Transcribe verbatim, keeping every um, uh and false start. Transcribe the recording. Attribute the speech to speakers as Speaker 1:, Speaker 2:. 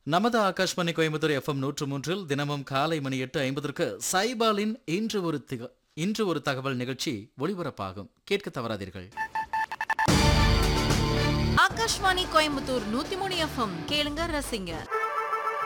Speaker 1: நமது ஆகாஷ்வாணி கோயம்புத்தூர் எஃப்எம் நூற்று மூன்றில் தினமும் காலை மணி எட்டு ஐம்பதற்கு சைபாலின் இன்று ஒரு திக- இன்று ஒரு தகவல் நிகழ்ச்சி ஒளிபரப்பாகும். கேட்க தவறாதீர்கள்.
Speaker 2: ஆகாஷ்வாணி கோயம்புத்தூர் நூத்தி மூணு எஃப்எம் கேளுங்க ரசிங்க.